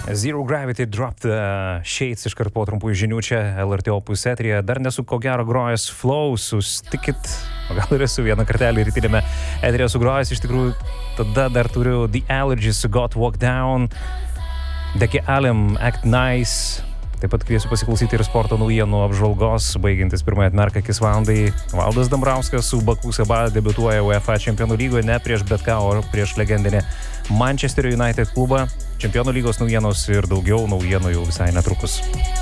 Zero Gravity Dropped Shades iškart po trumpų žinių čia LRT Opus eteryje. Dar nesu ko gero grojęs Flow, sustikit, o gal ir esu vieną kartelį rytinėme eteryje sugrojęs. Iš tikrųjų, tada dar turiu The Allergies, Got Walk Down, Deki Alem, Act Nice. Taip pat kviesiu pasiklausyti ir sporto naujienų apžvalgos, baigiantis pirmąją atmerką akis valandai. Valdas Dambrauskas su Baku Saba debiutuoja UEFA Čempionų lygoje ne prieš bet ką, o prieš legendinį Manchester United klubą. Čempionų lygos naujienos ir daugiau naujienų jau visai netrukus.